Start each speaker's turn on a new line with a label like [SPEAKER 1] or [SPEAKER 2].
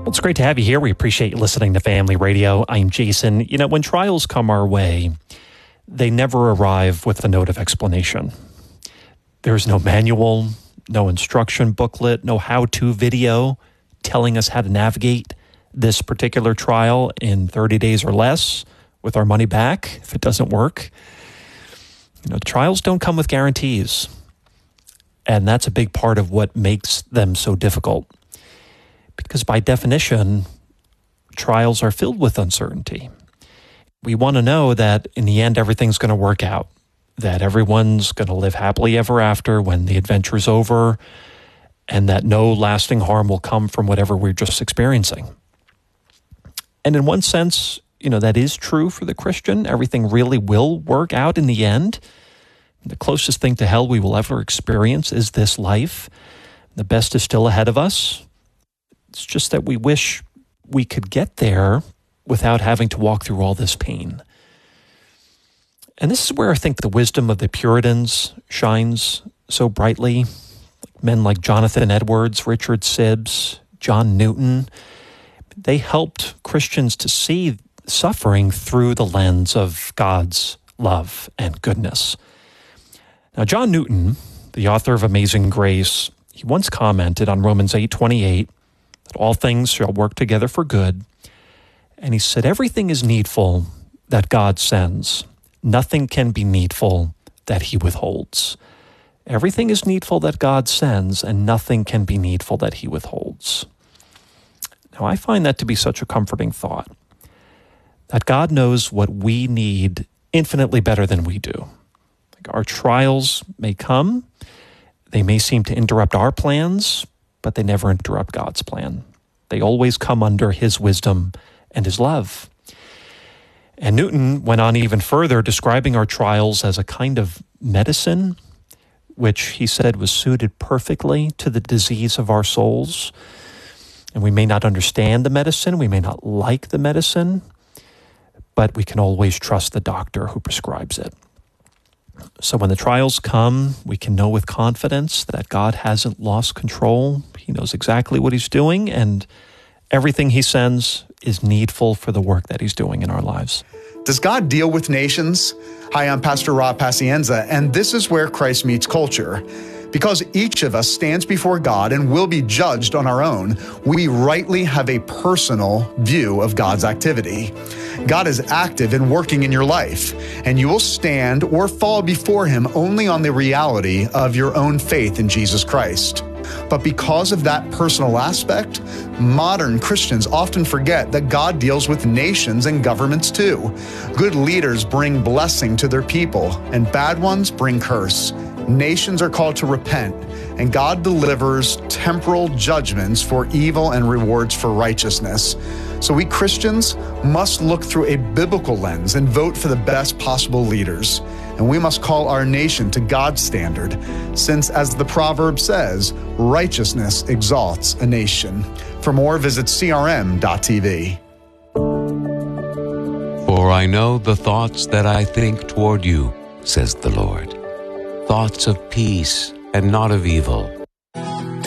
[SPEAKER 1] Well, it's great to have you here. We appreciate you listening to Family Radio. I'm Jason. You know, when trials come our way, they never arrive with a note of explanation. There's no manual, no instruction booklet, no how-to video telling us how to navigate this particular trial in 30 days or less with our money back if it doesn't work. You know, trials don't come with guarantees, and that's a big part of what makes them so difficult. Because by definition, trials are filled with uncertainty. We want to know that in the end, everything's going to work out, that everyone's going to live happily ever after when the adventure's over, and that no lasting harm will come from whatever we're just experiencing. And in one sense, you know, that is true for the Christian. Everything really will work out in the end. The closest thing to hell we will ever experience is this life. The best is still ahead of us. It's just that we wish we could get there without having to walk through all this pain. And this is where I think the wisdom of the Puritans shines so brightly. Men like Jonathan Edwards, Richard Sibbes, John Newton, they helped Christians to see suffering through the lens of God's love and goodness. Now, John Newton, the author of Amazing Grace, he once commented on Romans 8:28 that all things shall work together for good. And he said, everything is needful that God sends. Nothing can be needful that he withholds. Everything is needful that God sends, and nothing can be needful that he withholds. Now, I find that to be such a comforting thought, that God knows what we need infinitely better than we do. Like our trials may come, they may seem to interrupt our plans, but they never interrupt God's plan. They always come under his wisdom and his love. And Newton went on even further, describing our trials as a kind of medicine, which he said was suited perfectly to the disease of our souls. And we may not understand the medicine, we may not like the medicine, but we can always trust the doctor who prescribes it. So when the trials come, we can know with confidence that God hasn't lost control. He knows exactly what he's doing, and everything he sends is needful for the work that he's doing in our lives.
[SPEAKER 2] Does God deal with nations? Hi, I'm Pastor Rob Pacienza, and this is where Christ meets culture. Because each of us stands before God and will be judged on our own, we rightly have a personal view of God's activity. God is active and working in your life, and you will stand or fall before him only on the reality of your own faith in Jesus Christ. But because of that personal aspect, modern Christians often forget that God deals with nations and governments too. Good leaders bring blessing to their people, and bad ones bring curse. Nations are called to repent, and God delivers temporal judgments for evil and rewards for righteousness. So we Christians must look through a biblical lens and vote for the best possible leaders. And we must call our nation to God's standard, since, as the proverb says, righteousness exalts a nation. For more, visit crm.tv.
[SPEAKER 3] For I know the thoughts that I think toward you, says the Lord, thoughts of peace and not of evil,